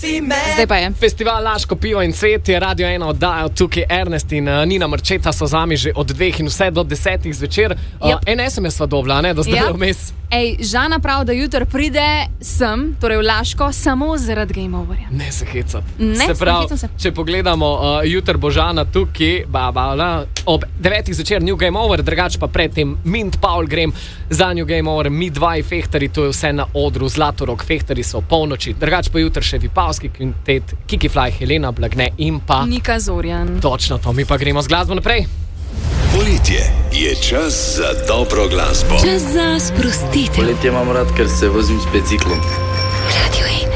Zdaj pa je. Festival Laško pivo in cvet je Radio 1 oddajal, tukaj Ernest in Nina Marčeta so z vami že od 2 in vse do 10 zvečer. En SMS sva dobila, ne, da zdaj vmes. Žana pravi, da jutri pride sem, torej v Laško, samo zaradi Game Overja. Ne se hecat. Ne, se pravi, če pogledamo, jutri bo Žana tukaj, ob 9 zvečer New Game Over, drugače pa predtem Mint Paul grem za New Game Over, mi dva fehtari, to je vse na odru, Zlatorog, fehtari so v polnoči, drugače pa jutri še Vipavski kvintet, Kiki Fly, Helena Blagne in pa Nika Zorjan. Točno to, mi pa gremo z glasbo naprej. Poletje je čas za dobro glasbo. Čas za sprostitev. Poletje imam rad, ker se vozim s biciklom. Radio 1.